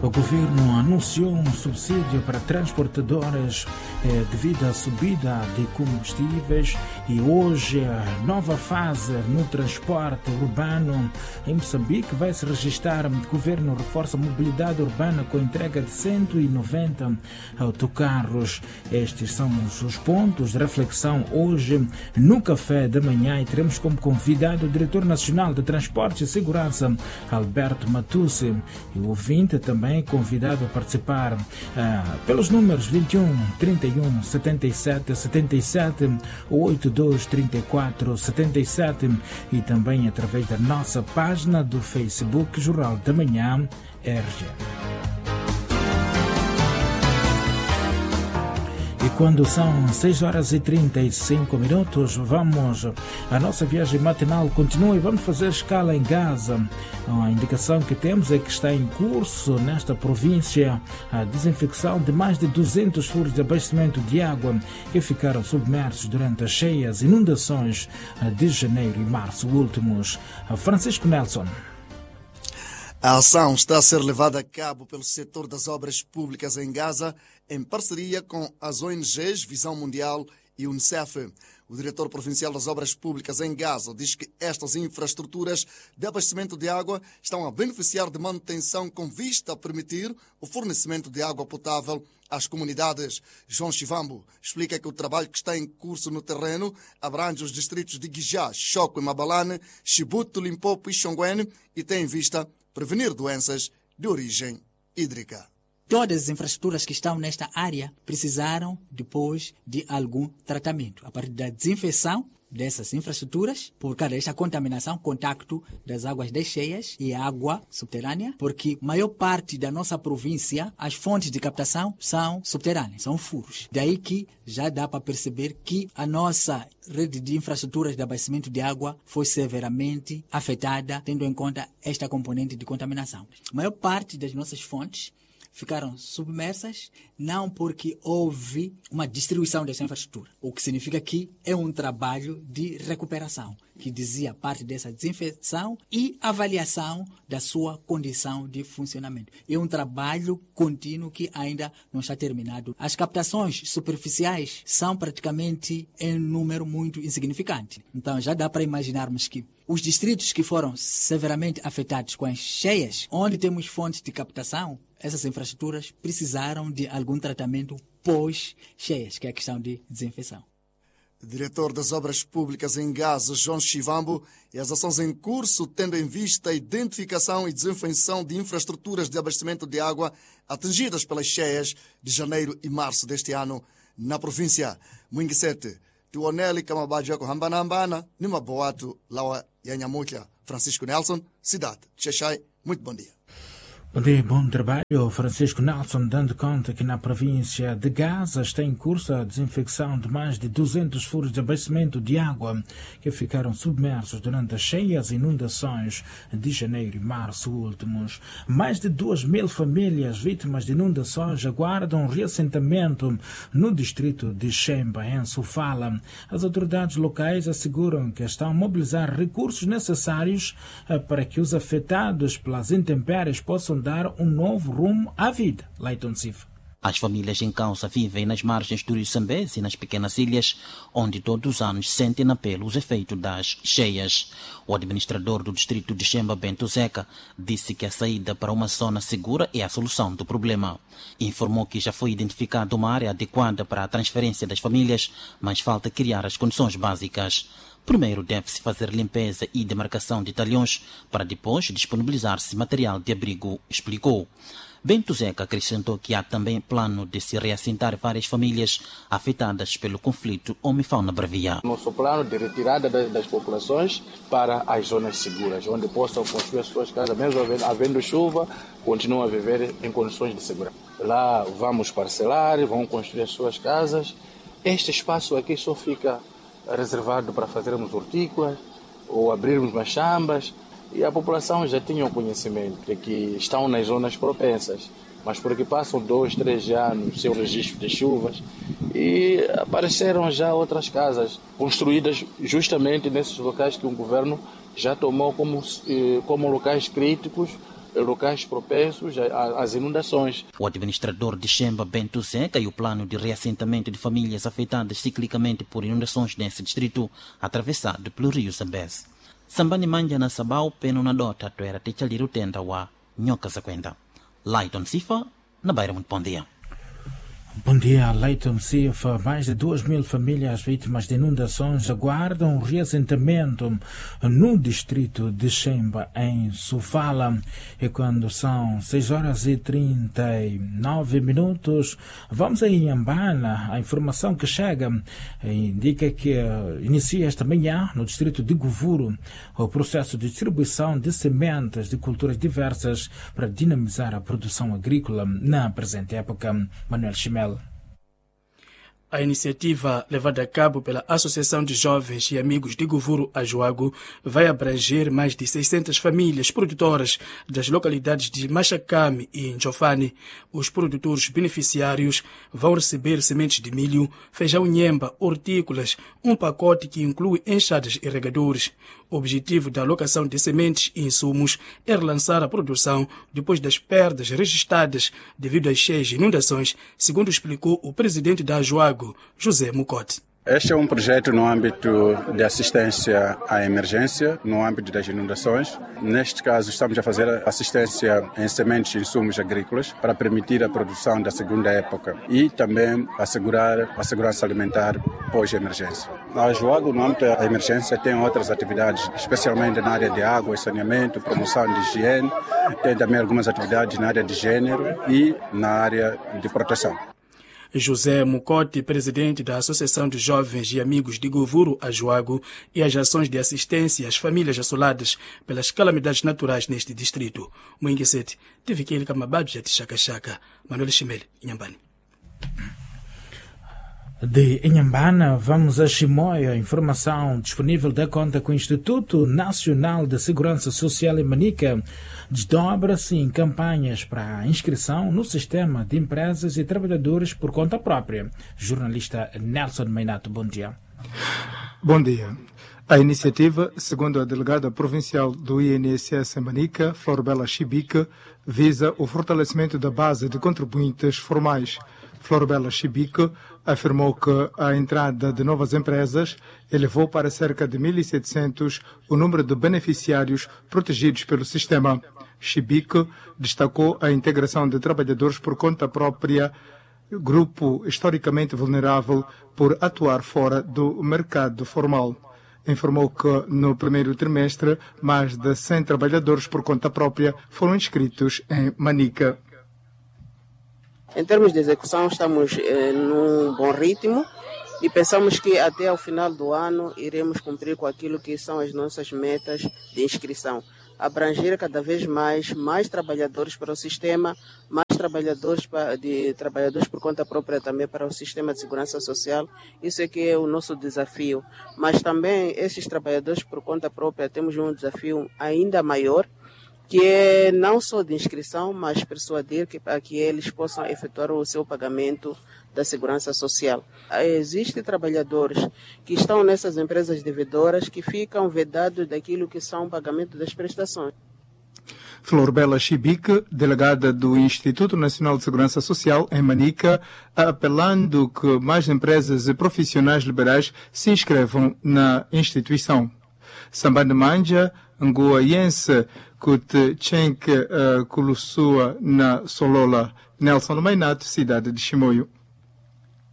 O governo anunciou um subsídio para transportadoras devido à subida de combustíveis e hoje a nova fase no transporte urbano em Moçambique vai se registrar. O governo reforça a mobilidade urbana com a entrega de 190 autocarros. Estes são os pontos de reflexão hoje no café da manhã e teremos como convidado o diretor nacional de Transportes e Segurança, Alberto Matusse, e o ouvinte também convidado a participar pelos números 21 31 77 77 82 34 77 e também através da nossa página do Facebook Jornal da Manhã RG. E quando são 6h35, vamos, a nossa viagem matinal continua e vamos fazer escala em Gaza. A indicação que temos é que está em curso nesta província a desinfecção de mais de 200 furos de abastecimento de água que ficaram submersos durante as cheias inundações de janeiro e março últimos. Francisco Nelson. A ação está a ser levada a cabo pelo setor das obras públicas em Gaza, em parceria com as ONGs Visão Mundial e Unicef. O diretor provincial das obras públicas em Gaza diz que estas infraestruturas de abastecimento de água estão a beneficiar de manutenção com vista a permitir o fornecimento de água potável às comunidades. João Chivambo explica que o trabalho que está em curso no terreno abrange os distritos de Guijá, Choco e Mabalane, Chibuto, Limpopo e Xonguene e tem em vista prevenir doenças de origem hídrica. Todas as infraestruturas que estão nesta área precisaram depois de algum tratamento. A partir da desinfecção dessas infraestruturas, por causa desta contaminação, contacto das águas das cheias e água subterrânea, porque a maior parte da nossa província, as fontes de captação são subterrâneas, são furos. Daí que já dá para perceber que a nossa rede de infraestruturas de abastecimento de água foi severamente afetada, tendo em conta esta componente de contaminação. A maior parte das nossas fontes ficaram submersas, não porque houve uma destruição dessa infraestrutura, o que significa que é um trabalho de recuperação, que dizia parte dessa desinfecção e avaliação da sua condição de funcionamento. É um trabalho contínuo que ainda não está terminado. As captações superficiais são praticamente em número muito insignificante. Então já dá para imaginarmos que os distritos que foram severamente afetados com as cheias, onde temos fontes de captação, essas infraestruturas precisaram de algum tratamento pós-cheias, que é a questão de desinfecção. Diretor das Obras Públicas em Gaza, João Chivambo, e as ações em curso tendo em vista a identificação e desinfecção de infraestruturas de abastecimento de água atingidas pelas cheias de janeiro e março deste ano na província. Mwingisete, Tuoneli Kamabajako Hambanambana, Nima Boato, Lawa Yanhamutla, Francisco Nelson, cidade de Xaixai. Muito bom dia. Bom dia, bom trabalho. Francisco Nelson dando conta que na província de Gaza está em curso a desinfecção de mais de 200 furos de abastecimento de água que ficaram submersos durante as cheias e inundações de janeiro e março últimos. Mais de 2.000 famílias vítimas de inundações aguardam reassentamento no distrito de Xemba, em Sofala. As autoridades locais asseguram que estão a mobilizar recursos necessários para que os afetados pelas intempéries possam dar um novo rumo à vida. Leiton Sif. As famílias em causa vivem nas margens do rio Zambeze e nas pequenas ilhas, onde todos os anos sentem na pele os efeitos das cheias. O administrador do distrito de Xemba, Bento Zeca, disse que a saída para uma zona segura é a solução do problema. Informou que já foi identificada uma área adequada para a transferência das famílias, mas falta criar as condições básicas. Primeiro deve-se fazer limpeza e demarcação de talhões para depois disponibilizar-se material de abrigo, explicou. Bento Zeca acrescentou que há também plano de se reassentar várias famílias afetadas pelo conflito homem-fauna bravia. Nosso plano de retirada das populações para as zonas seguras, onde possam construir as suas casas, mesmo havendo chuva, continuam a viver em condições de segurança. Lá vamos parcelar, vão construir as suas casas. Este espaço aqui só fica reservado para fazermos hortícolas ou abrirmos machambas, e a população já tinha o conhecimento de que estão nas zonas propensas, mas porque passam 2, 3 anos sem o registro de chuvas e apareceram já outras casas construídas justamente nesses locais que o governo já tomou como locais críticos locais propensos às inundações. O administrador de Xemba, Bento Zeca, e o plano de reassentamento de famílias afetadas ciclicamente por inundações nesse distrito, atravessado pelo rio Zambeze. Sambani manja na Sabau, peno na dota, toera techaliru tenda wa nhoca zakwenda. Laiton Sifa, na Beira muito bom dia. Bom dia, Leiton Sifa. Mais de 2.000 famílias vítimas de inundações aguardam reassentamento no distrito de Xemba, em Sofala. E quando são 6h39, vamos a Inhambana. A informação que chega indica que inicia esta manhã, no distrito de Govuro, o processo de distribuição de sementes de culturas diversas para dinamizar a produção agrícola na presente época. Manuel Chimel. A iniciativa levada a cabo pela Associação de Jovens e Amigos de Govuro Ajuago vai abranger mais de 600 famílias produtoras das localidades de Machacame e Njofane. Os produtores beneficiários vão receber sementes de milho, feijão nhemba, hortícolas, um pacote que inclui enxadas e regadores. O objetivo da alocação de sementes e insumos é relançar a produção depois das perdas registradas devido às cheias e inundações, segundo explicou o presidente da Ajuago, José Mucote. Este é um projeto no âmbito de assistência à emergência, no âmbito das inundações. Neste caso, estamos a fazer assistência em sementes e insumos agrícolas para permitir a produção da segunda época e também assegurar a segurança alimentar pós-emergência. A Ajuago, no âmbito da emergência, tem outras atividades, especialmente na área de água e saneamento, promoção de higiene, tem também algumas atividades na área de gênero e na área de proteção. José Mucote, presidente da Associação de Jovens e Amigos de Govuro Ajuago, e as ações de assistência às famílias assoladas pelas calamidades naturais neste distrito. Moinguesete, teve que ele camabado já de chaca-chaca. Manuel Chimel, Inhambane. De Inhambana, vamos a Chimoio. Informação disponível da conta com o Instituto Nacional de Segurança Social em Manica desdobra-se em campanhas para inscrição no sistema de empresas e trabalhadores por conta própria. Jornalista Nelson Meinato, bom dia. Bom dia. A iniciativa, segundo a delegada provincial do INSS em Manica, Florbela Chibica, visa o fortalecimento da base de contribuintes formais. Florbela Chibica afirmou que a entrada de novas empresas elevou para cerca de 1.700 o número de beneficiários protegidos pelo sistema. Chibica destacou a integração de trabalhadores por conta própria, grupo historicamente vulnerável por atuar fora do mercado formal. Informou que no primeiro trimestre mais de 100 trabalhadores por conta própria foram inscritos em Manica. Em termos de execução, estamos num bom ritmo e pensamos que até ao final do ano iremos cumprir com aquilo que são as nossas metas de inscrição. Abranger cada vez mais trabalhadores para o sistema, mais trabalhadores por conta própria também para o sistema de segurança social. Isso é que é o nosso desafio. Mas também esses trabalhadores por conta própria temos um desafio ainda maior, que é não só de inscrição, mas persuadir para que eles possam efetuar o seu pagamento da segurança social. Existem trabalhadores que estão nessas empresas devedoras que ficam vedados daquilo que são o pagamento das prestações. Florbela Chibique, delegada do Instituto Nacional de Segurança Social em Manica, apelando que mais empresas e profissionais liberais se inscrevam na instituição. Sambande Manja, Ngoayense, Kut Chenke Kulusua na Solola, Nelson Meinato, cidade de Chimoio.